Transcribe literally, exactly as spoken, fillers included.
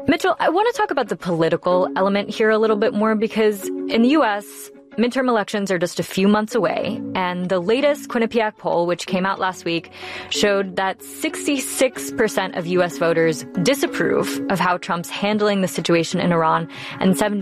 Mitchell, I want to talk about the political element here a little bit more because in the U S, midterm elections are just a few months away, and the latest Quinnipiac poll, which came out last week, showed that sixty-six percent of U S voters disapprove of how Trump's handling the situation in Iran, and